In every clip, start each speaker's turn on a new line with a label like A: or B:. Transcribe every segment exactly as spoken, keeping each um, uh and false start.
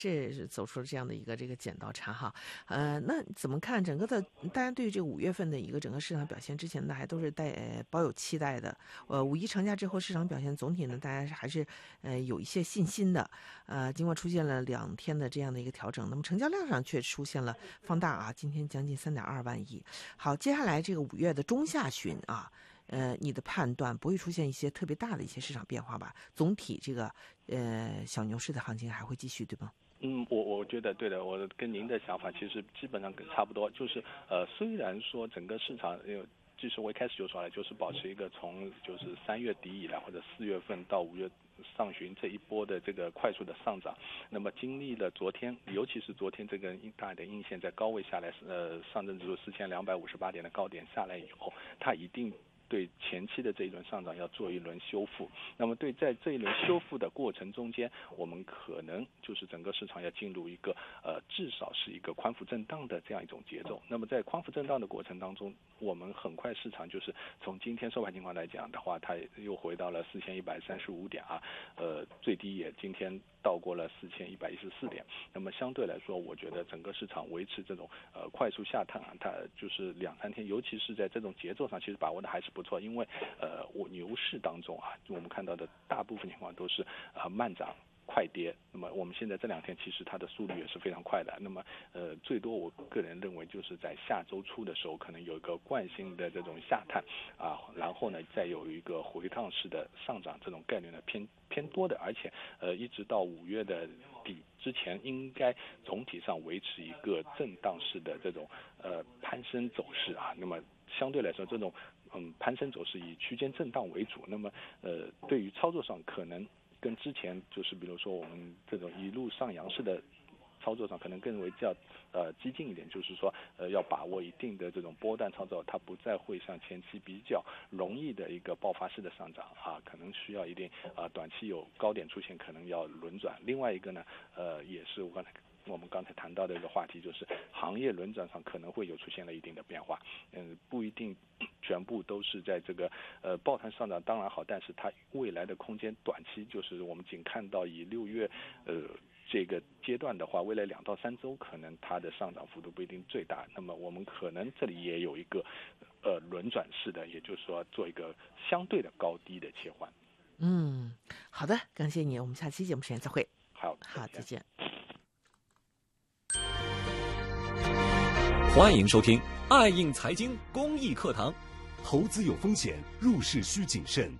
A: 这是走出了这样的一个这个剪刀差哈，呃，那怎么看整个的？大家对于这个五月份的一个整个市场表现，之前呢还都是带、呃、抱有期待的。呃，五一长假之后市场表现总体呢，大家还是呃有一些信心的。呃，尽管出现了两天的这样的一个调整，那么成交量上却出现了放大啊，今天将近三点二万亿。好，接下来这个五月的中下旬啊。呃，你的判断不会出现一些特别大的一些市场变化吧？总体这个呃小牛市的行情还会继续，对吗？
B: 嗯，我我觉得对的，我跟您的想法其实基本上差不多，就是呃，虽然说整个市场呃。其实我一开始就说了，就是保持一个从就是三月底以来或者四月份到五月上旬这一波的这个快速的上涨，那么经历了昨天，尤其是昨天这个大的阴线在高位下来，呃，上证指数四千两百五十八点的高点下来以后，它一定对前期的这一轮上涨要做一轮修复。那么对在这一轮修复的过程中间，我们可能就是整个市场要进入一个呃至少是一个宽幅震荡的这样一种节奏。那么在宽幅震荡的过程当中，我们很快市场就是从今天收盘情况来讲的话，它又回到了四千一百三十五点啊，呃最低也今天到过了四千一百一十四点。那么相对来说，我觉得整个市场维持这种呃快速下探啊，它就是两三天，尤其是在这种节奏上，其实把握的还是不错。因为呃我牛市当中啊，我们看到的大部分情况都是啊、呃、慢涨快跌，那么我们现在这两天其实它的速率也是非常快的。那么呃最多我个人认为就是在下周初的时候可能有一个惯性的这种下探啊，然后呢再有一个回荡式的上涨，这种概率呢偏偏多的，而且呃一直到五月的底之前应该总体上维持一个震荡式的这种呃攀升走势啊。那么相对来说这种嗯攀升走势以区间震荡为主，那么呃对于操作上可能跟之前就是比如说我们这种一路上扬式的操作上可能更为较呃激进一点，就是说呃要把握一定的这种波段操作，它不再会像前期比较容易的一个爆发式的上涨啊，可能需要一定啊、呃、短期有高点出现，可能要轮转。另外一个呢，呃也是我刚才我们刚才谈到的一个话题，就是行业轮转上可能会有出现了一定的变化，嗯，不一定全部都是在这个呃抱团上涨当然好，但是它未来的空间短期就是我们仅看到以六月呃这个阶段的话，未来两到三周可能它的上涨幅度不一定最大，那么我们可能这里也有一个呃轮转式的，也就是说做一个相对的高低的切换。
A: 嗯，好的，感谢你，我们下期节目时间再会。
B: 好，
A: 好，再见。
C: 欢迎收听爱映财经公益课堂。
D: 投资有风险，入市需谨慎。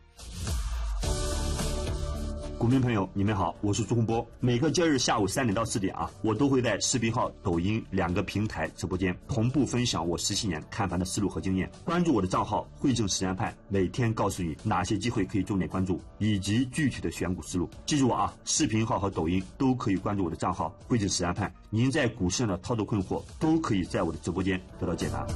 D: 股民朋友，你们好，我是朱洪波。每个交易日下午三点到四点啊，我都会在视频号、抖音两个平台直播间同步分享我十七年看盘的思路和经验。关注我的账号汇正实战派，每天告诉你哪些机会可以重点关注，以及具体的选股思路。记住我啊，视频号和抖音都可以关注我的账号汇正实战派。您在股市上的操作困惑，都可以在我的直播间得到解答。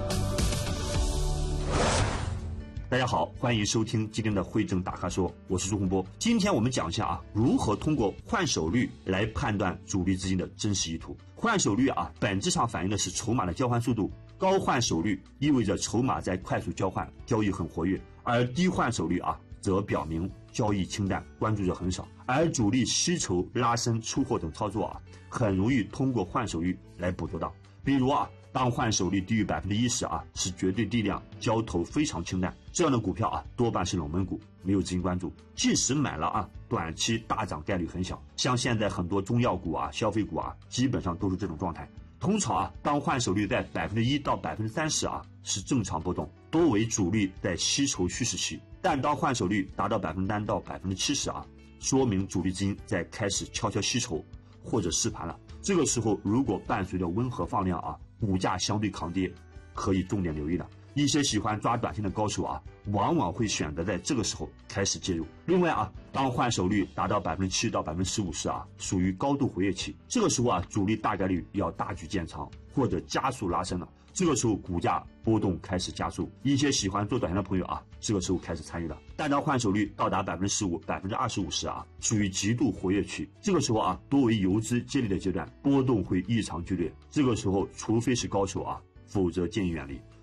D: 大家好，欢迎收听今天的汇正大咖说，我是朱洪波。今天我们讲一下啊，如何通过换手率来判断主力资金的真实意图。换手率啊，本质上反映的是筹码的交换速度。高换手率意味着筹码在快速交换，交易很活跃；而低换手率啊，则表明交易清淡，关注者很少。而主力吸筹、拉升、出货等操作啊，很容易通过换手率来捕捉到。比如啊，当换手率低于百分之一时啊，是绝对低量，交投非常清淡，这样的股票啊，多半是冷门股，没有资金关注。即使买了啊，短期大涨概率很小。像现在很多中药股啊、消费股啊，基本上都是这种状态。通常啊，当换手率在百分之一到百分之三十啊，是正常波动，多为主力在吸筹蓄势期。但当换手率达到百分之三到百分之七十啊，说明主力资金在开始悄悄吸筹或者试盘了。这个时候，如果伴随着温和放量啊，股价相对抗跌，可以重点留意了。一些喜欢抓短线的高手啊，往往会选择在这个时候开始介入。另外啊，当换手率达到百分之七到百分之十五时啊，属于高度活跃期。这个时候啊，主力大概率要大举建仓或者加速拉升了。这个时候股价波动开始加速，一些喜欢做短线的朋友啊，这个时候开始参与了。但当换手率到达百分之十五、百分之二十五时啊，属于极度活跃期。这个时候啊，多为游资接力的阶段，波动会异常剧烈。这个时候，除非是高手啊，否则建议远离。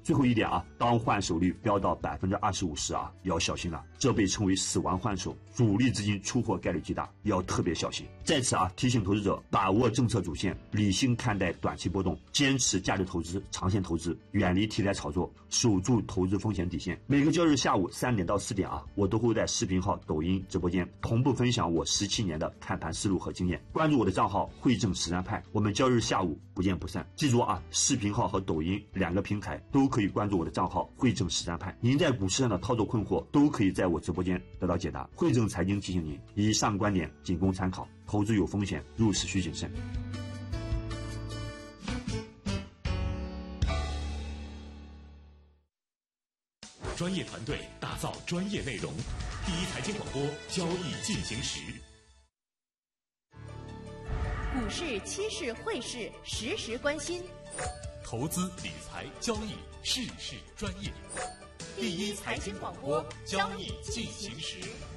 D: 最后一点啊，当换手率飙到百分之二十五时啊，要小心了，这被称为死亡换手，主力资金出货概率极大，要特别小心。在此啊，提醒投资者把握政策主线，理性看待短期波动，坚持价值投资、长线投资，远离题材炒作，守住投资风险底线。每个交易日下午三点到四点啊，我都会在视频号、抖音直播间同步分享我十七年的看盘思路和经验。关注我的账号汇正实战派，我们交易日下午不见不散。记住啊，视频号和抖音两个平台都可以关注我的账号汇正实战派。您在股市上的操作困惑都可以在我直播间得到解答。汇正财经提醒您，以上观点仅供参考，投资有风险，入市需谨慎。
C: 专业团队打造专业内容，第一财经广播，交易进行时。
E: 股市、期市、汇市，时时关心。
C: 投资理财交易，事事专业。第一财经广播，交易进行时。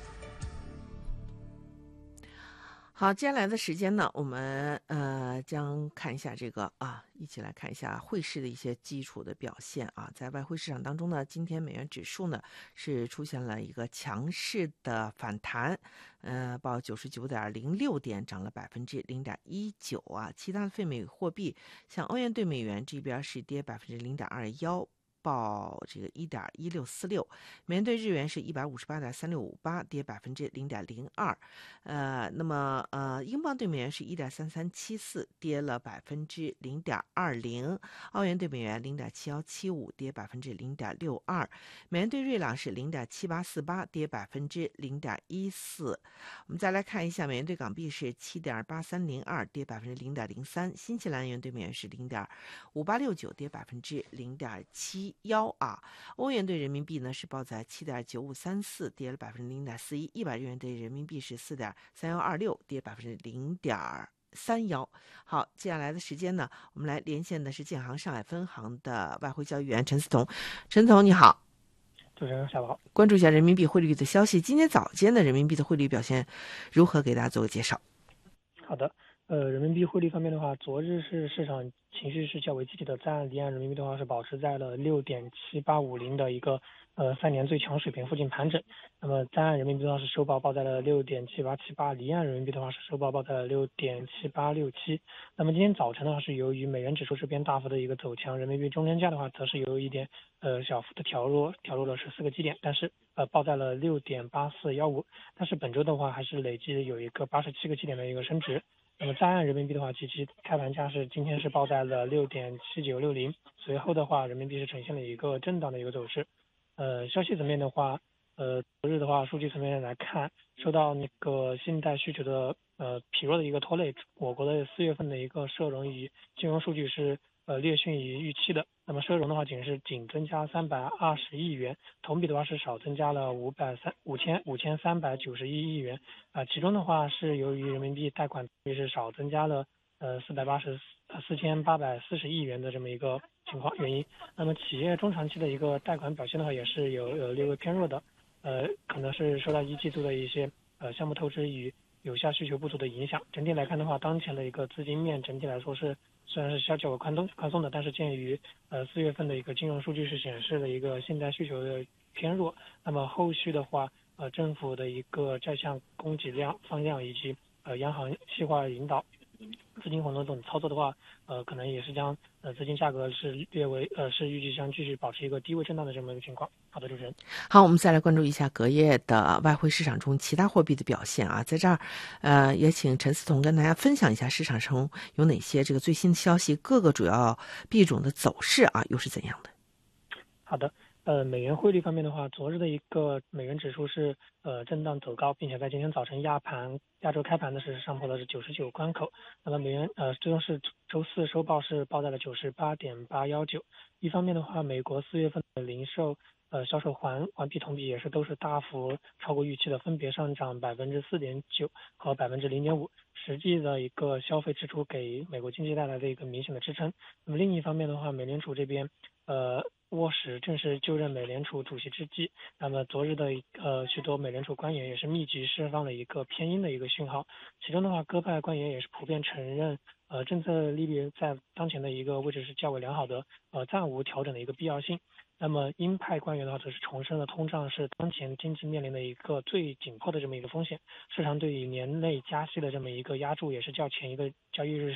A: 好，接下来的时间呢，我们呃将看一下这个啊，一起来看一下汇市的一些基础的表现啊。在外汇市场当中呢，今天美元指数呢是出现了一个强势的反弹，呃，报九十九点零六点，涨了百分之零点一九啊。其他的非美货币，像欧元对美元这边是跌百分之零点二幺。报这个一点一六四六，美元对日元是一百五十八点三六五八，跌百分之零点零二。呃，那么呃，英镑对美元是一点三三七四，跌了百分之零点二零。澳元对美元零点七幺七五，跌百分之零点六二。美元对瑞郎是零点七八四八，跌百分之零点一四。我们再来看一下，美元对港币是七点八三零二，跌百分之零点零三。新西兰元对美元是零点五八六九，跌百分之零点七。幺啊，欧元对人民币呢是报在七点九五三四，跌了百分之零点四一；一百日元对人民币是四点三幺二六，跌百分之零点三幺。好，接下来的时间呢，我们来连线的是建行上海分行的外汇交易员陈思彤。陈总你好。
F: 主持人下午好。
A: 关注一下人民币汇率的消息，今天早间的人民币的汇率表现如何？给大家做个介绍。
F: 好的。呃，人民币汇率方面的话，昨日是市场情绪是较为积极的，在岸离岸人民币的话是保持在了六点七八五零的一个呃三年最强水平附近盘整。那么在岸人民币的话是收报报在了六点七八七八，离岸人民币的话是收报报在了六点七八六七。那么今天早晨的话是由于美元指数这边大幅的一个走强，人民币中间价的话则是有一点呃小幅的调弱，调弱了十四个基点，但是呃报在了六点八四一五。但是本周的话还是累计有一个八十七个基点的一个升值。那么在岸人民币的话，其其开盘价是今天是报在了六点七九六零，随后的话，人民币是呈现了一个震荡的一个走势。呃，消息层面的话，呃，昨日的话，数据层面来看，受到那个信贷需求的呃疲弱的一个拖累，我国的四月份的一个社融与金融数据是呃略逊于预期的。那么社融的话，仅是仅增加三百二十亿元，同比的话是少增加了五百三五千五千三百九十一亿元。啊、呃，其中的话是由于人民币贷款也是少增加了呃四百八十四千八百四十亿元的这么一个情况原因。那么企业中长期的一个贷款表现的话，也是有有略微偏弱的，呃，可能是受到一季度的一些呃项目透支与有效需求不足的影响。整体来看的话，当前的一个资金面整体来说是虽然是较较为宽松宽松的，但是鉴于呃四月份的一个金融数据是显示了一个信贷需求的偏弱，那么后续的话呃政府的一个债项供给量放量以及呃央行细化引导资金活动这种操作的话，呃可能也是将呃资金价格是略为呃是预计将继续保持一个低位震荡的这么一个情况。好的，主持人。
A: 好，我们再来关注一下隔夜的外汇市场中其他货币的表现啊，在这儿呃也请陈思彤跟大家分享一下市场中有哪些这个最新的消息，各个主要币种的走势啊又是怎样的。
F: 好的。呃，美元汇率方面的话，昨日的一个美元指数是呃震荡走高，并且在今天早晨亚盘亚洲开盘的是上破了是九十九关口。那么美元呃最终是周四收报是报在了九十八点八一九。一方面的话，美国四月份的零售呃销售环环比同比也是都是大幅超过预期的，分别上涨百分之四点九和百分之零点五。实际的一个消费支出给美国经济带来的一个明显的支撑。那么另一方面的话，美联储这边呃沃什正式就任美联储主席之际，那么昨日的呃许多美联储官员也是密集释放了一个偏鹰的一个讯号，其中的话鸽派官员也是普遍承认呃政策利率在当前的一个位置是较为良好的，呃暂无调整的一个必要性。那么鹰派官员的话则是重申了通胀是当前经济面临的一个最紧迫的这么一个风险，市场对于年内加息的这么一个压注也是较前一个交易日